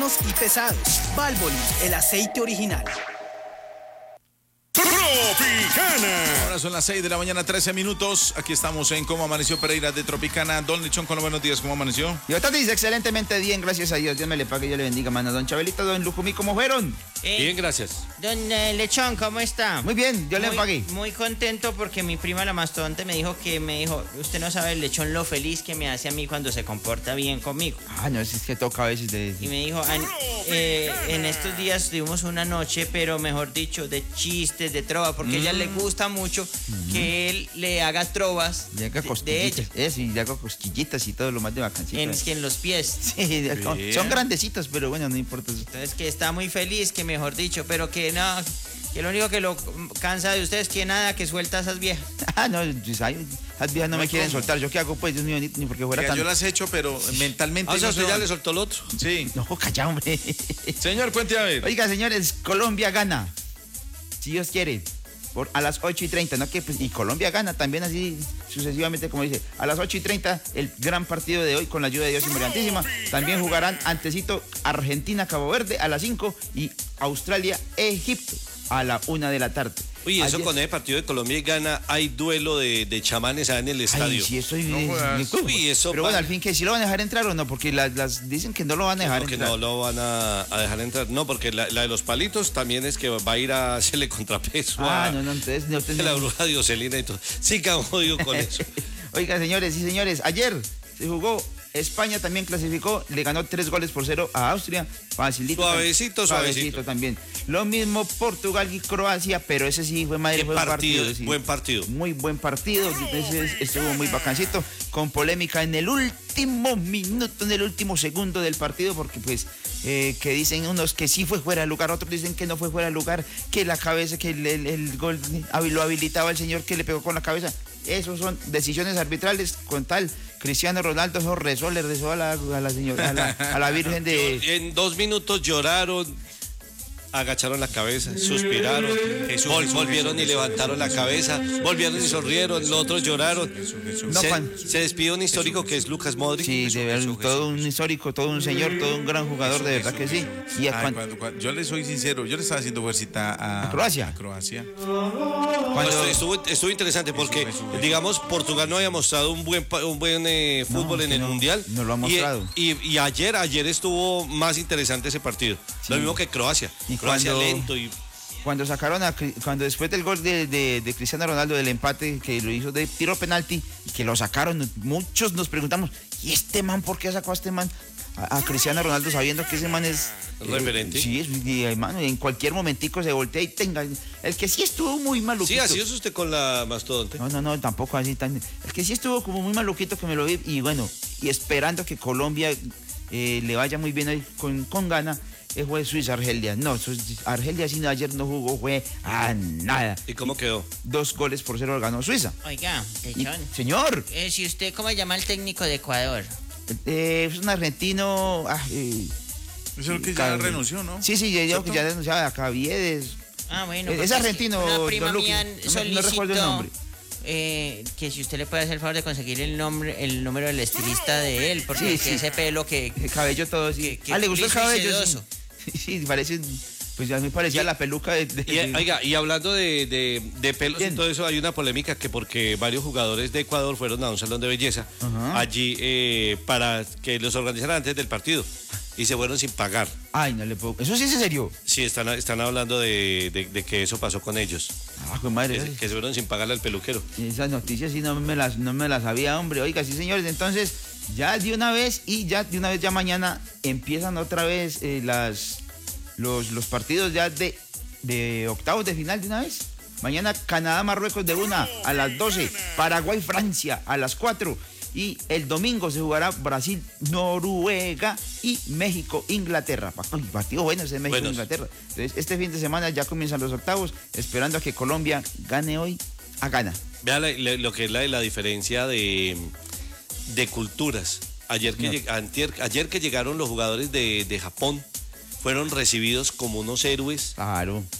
y pesados. Valvoline, el aceite original. Tropicana. Ahora son las 6 de la mañana, 13 minutos. Aquí estamos en Cómo Amaneció Pereira de Tropicana. Don Lechón, con los buenos días, ¿cómo amaneció? Y otra dice, excelentemente bien, gracias a Dios. Dios me le pague y yo le bendiga, mano. Don Chabelito, don Lucumí, ¿cómo fueron? Bien, gracias. Don Lechón, ¿cómo está? Muy bien, yo le pagué. Muy contento porque mi prima la mastodonte me dijo, usted no sabe, el Lechón, lo feliz que me hace a mí cuando se comporta bien conmigo. Ah, no, es que toca a veces de... Y me dijo, en estos días tuvimos una noche, pero mejor dicho, de chistes, de trova, porque a ella le gusta mucho que él le haga trovas de ella. Eso, y le haga cosquillitas y todo lo más de vacancito. En los pies. Sí, son grandecitos, pero bueno, no importa. Entonces que está muy feliz, que mejor dicho, pero que no, que lo único que lo cansa de ustedes es que nada, que suelta a esas viejas. Ah, no, esas viejas no me quieren soltar. ¿Yo qué hago, pues? Dios mío, ni porque fuera tan... Yo las he hecho, pero mentalmente... O sea, usted ya le soltó el otro. Sí. No, calla, hombre. Señor, cuente a ver. Oiga, señores, Colombia gana. Si Dios quiere. A las 8:30, ¿no? Y Colombia gana también así sucesivamente, como dice. A las 8:30, el gran partido de hoy con la ayuda de Dios y Mariantísima. También jugarán antecito Argentina, Cabo Verde a las 5 y Australia, Egipto a la 1 de la tarde. Oye, eso con el partido de Colombia y Ghana, hay duelo de chamanes allá en el estadio. Ay, sí, eso Uy, eso pero bueno, al fin, que si lo van a dejar entrar o no, porque las dicen que no lo van a dejar entrar. entrar. No lo van a dejar entrar. No, porque la de los palitos también es que va a ir a hacerle contrapeso entonces no la bruja Dioselina y todo. Sí, que jodido con eso. Oiga, señores y señores, ayer se jugó. España también clasificó, le ganó 3-0 a Austria, facilito. Suavecito también. Lo mismo Portugal y Croacia, pero ese sí fue madre, fue buen partido. Muy buen partido, entonces estuvo muy bacancito, con polémica en el último minuto, en el último segundo del partido, porque pues que dicen unos que sí fue fuera de lugar, otros dicen que no fue fuera de lugar, que la cabeza, que el gol lo habilitaba el señor que le pegó con la cabeza. Esos son decisiones arbitrales con tal. Cristiano Ronaldo le rezó a la señora, a la Virgen de... En 2 minutos lloraron, agacharon la cabeza, suspiraron, volvieron y levantaron la cabeza, volvieron y sonrieron, los otros lloraron. Se despidió un histórico que es Lucas Modric. Sí, todo un histórico, todo un señor, todo un gran jugador, de verdad que sí. Y yo le soy sincero, yo le estaba haciendo fuercita a Croacia. Estuvo interesante porque, digamos, Portugal no había mostrado un buen fútbol en el Mundial. No lo ha mostrado. Y ayer estuvo más interesante ese partido. Sí. Lo mismo que Croacia. Croacia lento y... Cuando después del gol de Cristiano Ronaldo, del empate que lo hizo de tiro penalti, y que lo sacaron, muchos nos preguntamos, ¿y este man por qué sacó a este man? A Cristiano Ronaldo, sabiendo que ese man es... referente. Sí, hermano, en cualquier momentico se voltea y tenga... El que sí estuvo muy maluquito. Sí, así es usted con la mastodonte. No, tampoco así tan... El que sí estuvo como muy maluquito, que me lo vi, y bueno, y esperando que Colombia le vaya muy bien ahí con Ghana, fue Suiza-Argelia. No, Argelia sí ayer no jugó, fue a nada. ¿Y cómo quedó? 2-0 ganó Suiza. Oiga, Lechón. Señor. Si usted, ¿cómo llama al técnico de Ecuador? Es un argentino... Eso es lo que ya renunció, ¿no? Sí, ya renunció a Caviedes. Bueno. Es argentino, una prima mía no recuerdo el nombre. Que si usted le puede hacer el favor de conseguir el número del estilista de él, porque sí. Ese pelo que... El cabello todo así. ¿Le gustó el cabello? Sí, parece... Pues ya me parecía la peluca Oiga, y hablando de pelos y todo eso, hay una polémica que porque varios jugadores de Ecuador fueron a un salón de belleza allí para que los organizaran antes del partido y se fueron sin pagar. Ay, no le puedo... ¿Eso sí es en serio? Sí, están hablando de que eso pasó con ellos. Madre. Que se fueron sin pagarle al peluquero. Esas noticias sí no me las sabía, hombre. Oiga, sí, señores, entonces ya de una vez ya mañana empiezan otra vez los partidos ya de octavos de final de una vez. Mañana Canadá-Marruecos de 1 a las 12, Paraguay-Francia a las 4 y el domingo se jugará Brasil-Noruega y México-Inglaterra. Partido bueno ese México-Inglaterra. Entonces este fin de semana ya comienzan los octavos, esperando a que Colombia gane hoy a Ghana. Vea lo que es la diferencia de culturas. Ayer que llegaron los jugadores de Japón, fueron recibidos como unos héroes. Claro.